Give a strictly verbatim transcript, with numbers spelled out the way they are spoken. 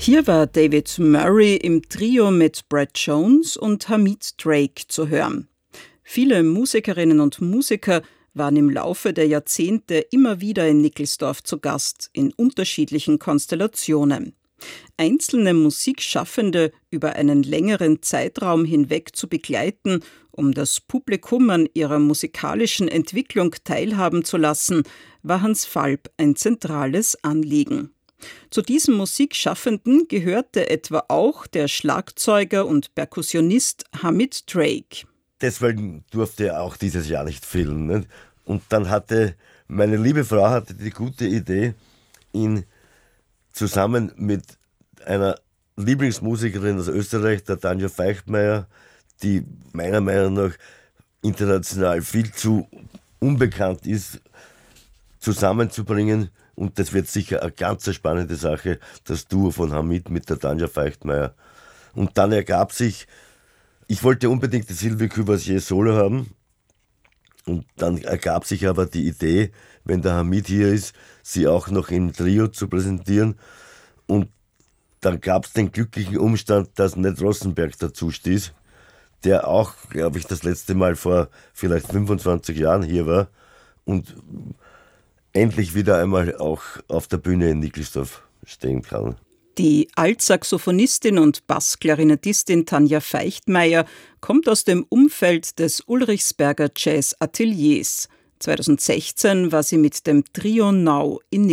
Hier war David Murray im Trio mit Brad Jones und Hamid Drake zu hören. Viele Musikerinnen und Musiker waren im Laufe der Jahrzehnte immer wieder in Nickelsdorf zu Gast, in unterschiedlichen Konstellationen. Einzelne Musikschaffende über einen längeren Zeitraum hinweg zu begleiten, um das Publikum an ihrer musikalischen Entwicklung teilhaben zu lassen, war Hans Falb ein zentrales Anliegen. Zu diesen Musikschaffenden gehörte etwa auch der Schlagzeuger und Perkussionist Hamid Drake. Deswegen durfte er auch dieses Jahr nicht fehlen. Nicht? Und dann hatte meine liebe Frau hatte die gute Idee, ihn zusammen mit einer Lieblingsmusikerin aus Österreich, der Tanja Feichtmeier, die meiner Meinung nach international viel zu unbekannt ist, zusammenzubringen. Und das wird sicher eine ganz spannende Sache, das Duo von Hamid mit der Tanja Feichtmeier. Und dann ergab sich, ich wollte unbedingt die Sylvie Courvoisier Solo haben. Und dann ergab sich aber die Idee, wenn der Hamid hier ist, sie auch noch im Trio zu präsentieren. Und dann gab es den glücklichen Umstand, dass Ned Rossenberg dazu stieß, der auch, glaube ich, das letzte Mal vor vielleicht fünfundzwanzig Jahren hier war und endlich wieder einmal auch auf der Bühne in Nickelsdorf stehen kann. Die Altsaxophonistin und Bassklarinettistin Tanja Feichtmeier kommt aus dem Umfeld des Ulrichsberger Jazz Ateliers. zweitausendsechzehn war sie mit dem Trio Now in